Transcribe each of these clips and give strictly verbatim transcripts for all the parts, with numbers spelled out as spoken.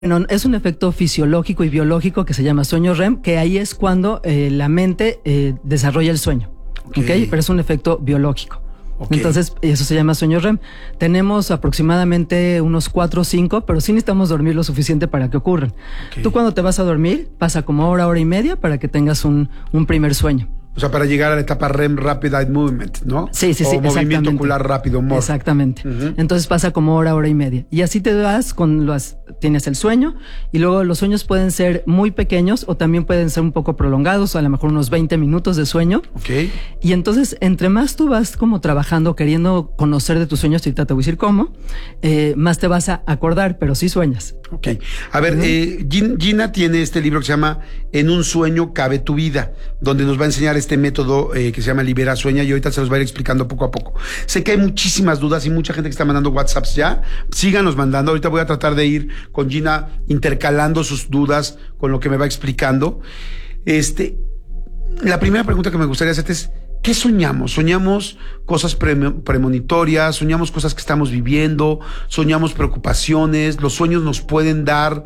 Bueno, es un efecto fisiológico y biológico que se llama sueño R E M, que ahí es cuando eh, la mente eh, desarrolla el sueño. Okay. ¿Okay? Pero es un efecto biológico. Okay. Entonces, eso se llama sueño R E M. Tenemos aproximadamente unos cuatro o cinco, pero sí necesitamos dormir lo suficiente para que ocurran. Okay. Tú cuando te vas a dormir, pasa como hora, hora y media para que tengas un, un primer sueño. O sea, para llegar a la etapa R E M, Rapid Eye Movement, ¿no? Sí, sí, o sí. movimiento ocular rápido, M O R. Exactamente. Uh-huh. Entonces pasa como hora, hora y media. Y así te vas con las, tienes el sueño, y luego los sueños pueden ser muy pequeños o también pueden ser un poco prolongados, a lo mejor unos veinte minutos de sueño. Ok. Y entonces, entre más tú vas como trabajando, queriendo conocer de tus sueños, ahorita te voy a decir cómo, eh, más te vas a acordar, pero sí sueñas. Ok. A ver, uh-huh. eh, Gina tiene este libro que se llama En un sueño cabe tu vida, donde nos va a enseñar este método eh, que se llama Libera Sueña, y ahorita se los va a ir explicando poco a poco. Sé que hay muchísimas dudas y mucha gente que está mandando WhatsApps ya. Síganos mandando. Ahorita voy a tratar de ir con Gina intercalando sus dudas con lo que me va explicando. Este, la primera pregunta que me gustaría hacerte es: ¿qué soñamos? ¿Soñamos cosas pre- premonitorias? ¿Soñamos cosas que estamos viviendo? ¿Soñamos preocupaciones? ¿Los sueños nos pueden dar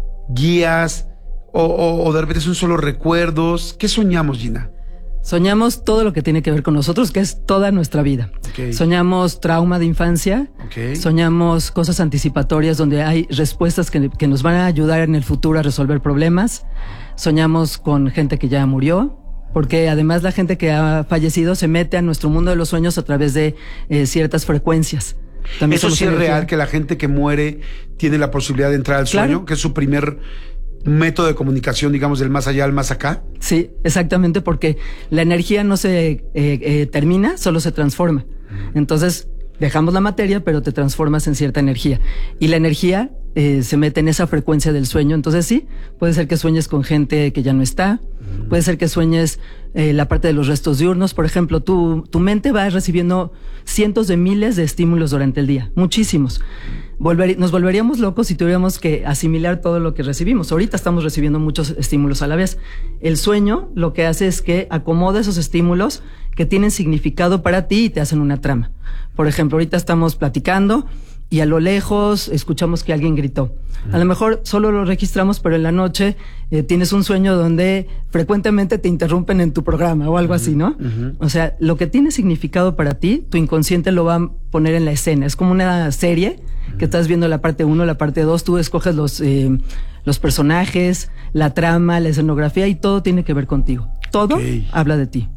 guías? ¿O, o, o de repente son solo recuerdos? ¿Qué soñamos, Gina? Soñamos todo lo que tiene que ver con nosotros, que es toda nuestra vida. Okay. Soñamos trauma de infancia, okay. Soñamos cosas anticipatorias donde hay respuestas que, que nos van a ayudar en el futuro a resolver problemas. Soñamos con gente que ya murió, porque además la gente que ha fallecido se mete a nuestro mundo de los sueños a través de eh, ciertas frecuencias. También ¿Eso sí es real, que la gente que muere tiene la posibilidad de entrar al sueño? Claro. Que es su primer método de comunicación, digamos, del más allá al más acá. Sí, exactamente, porque la energía no se eh, eh, termina, solo se transforma. Uh-huh. Entonces, dejamos la materia, pero te transformas en cierta energía. Y la energía eh, se mete en esa frecuencia del sueño. Entonces sí, puede ser que sueñes con gente que ya no está. Uh-huh. Puede ser que sueñes eh, la parte de los restos diurnos. Por ejemplo, tu, tu mente va recibiendo cientos de miles de estímulos durante el día. Muchísimos. Volver, nos volveríamos locos si tuviéramos que asimilar todo lo que recibimos. Ahorita estamos recibiendo muchos estímulos a la vez. El sueño lo que hace es que acomoda esos estímulos que tienen significado para ti y te hacen una trama. Por ejemplo, ahorita estamos platicando y a lo lejos escuchamos que alguien gritó. A lo mejor solo lo registramos, pero en la noche eh, tienes un sueño donde frecuentemente te interrumpen en tu programa o algo uh-huh, así, ¿no? Uh-huh. O sea, lo que tiene significado para ti, tu inconsciente lo va a poner en la escena. Es como una serie uh-huh. que estás viendo la parte uno, la parte dos, tú escoges los, eh, los personajes, la trama, la escenografía, y todo tiene que ver contigo. Todo okay. habla de ti.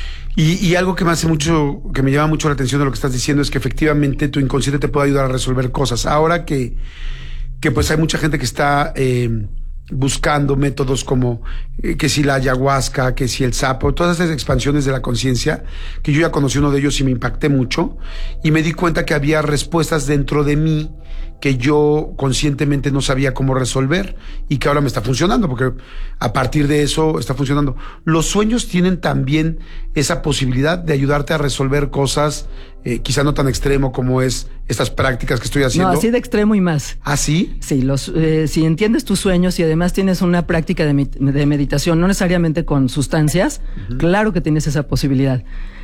Y, y algo que me hace mucho, que me llama mucho la atención de lo que estás diciendo es que efectivamente tu inconsciente te puede ayudar a resolver cosas. Ahora que, que pues hay mucha gente que está eh, buscando métodos como eh, que si la ayahuasca, que si el sapo, todas esas expansiones de la conciencia, que yo ya conocí uno de ellos y me impacté mucho, y me di cuenta que había respuestas dentro de mí que yo conscientemente no sabía cómo resolver y que ahora me está funcionando, porque a partir de eso está funcionando. Los sueños tienen también esa posibilidad de ayudarte a resolver cosas, eh, quizá no tan extremo como es estas prácticas que estoy haciendo. No, así de extremo y más. ¿Ah, sí? Sí, los, eh, si entiendes tus sueños y además tienes una práctica de, de meditación, no necesariamente con sustancias, uh-huh. claro que tienes esa posibilidad.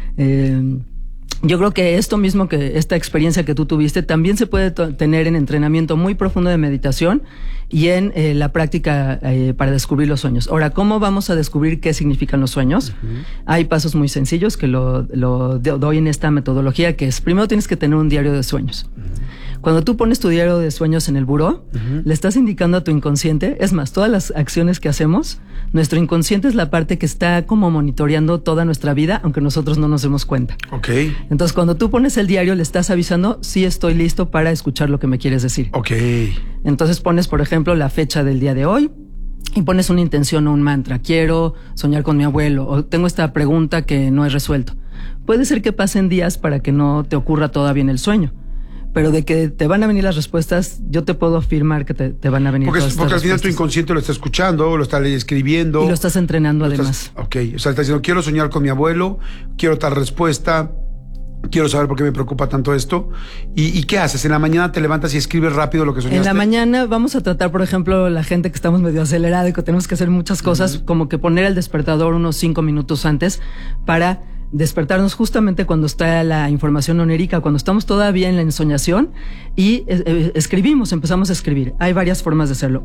Eh, Yo creo que esto mismo, que esta experiencia que tú tuviste, también se puede to- tener en entrenamiento muy profundo de meditación y en eh, la práctica eh, para descubrir los sueños. Ahora, ¿cómo vamos a descubrir qué significan los sueños? Uh-huh. Hay pasos muy sencillos que lo, lo doy en esta metodología, que es: primero tienes que tener un diario de sueños. Uh-huh. Cuando tú pones tu diario de sueños en el buró, uh-huh. le estás indicando a tu inconsciente, es más, todas las acciones que hacemos, nuestro inconsciente es la parte que está como monitoreando toda nuestra vida, aunque nosotros no nos demos cuenta. Ok. Entonces, cuando tú pones el diario, le estás avisando: sí, estoy listo para escuchar lo que me quieres decir. Ok. Entonces pones, por ejemplo, la fecha del día de hoy y pones una intención o un mantra. Quiero soñar con mi abuelo, o tengo esta pregunta que no he resuelto. Puede ser que pasen días para que no te ocurra todavía en el sueño, pero de que te van a venir las respuestas, yo te puedo afirmar que te, te van a venir porque, todas porque estas al final tu inconsciente lo está escuchando, lo está escribiendo. Y lo estás entrenando lo además. Estás, ok, o sea, estás diciendo: quiero soñar con mi abuelo, quiero tal respuesta, quiero saber por qué me preocupa tanto esto. ¿Y, y qué haces? ¿En la mañana te levantas y escribes rápido lo que soñaste? En la mañana vamos a tratar, por ejemplo, la gente que estamos medio acelerada y que tenemos que hacer muchas cosas, uh-huh. como que poner el despertador unos cinco minutos antes para despertarnos justamente cuando está la información onérica, cuando estamos todavía en la ensoñación y eh, escribimos, empezamos a escribir. Hay varias formas de hacerlo.